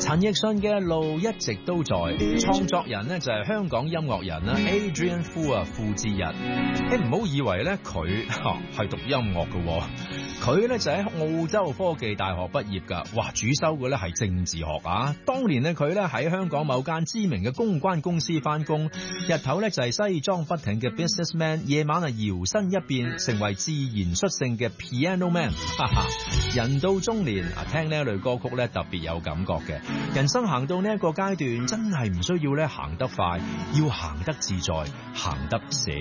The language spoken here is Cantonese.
陳奕迅嘅路一直都在，創作人呢就係香港音樂人啦 Adrian Fu 啊，傅志日。你唔好以為咧佢係讀音樂嘅，佢咧就喺澳洲科技大學畢業噶，哇，主修嘅咧係政治學啊。當年咧佢咧喺香港某間知名嘅公關公司翻工，日頭咧就係西裝筆挺嘅 businessman， 夜晚啊搖身一變成為自然率性嘅 piano man， 哈哈。人到中年啊，聽呢一類歌曲咧特別有感覺嘅。人生行到呢一個階段，真係唔需要咧行得快，要行得自在，行得寫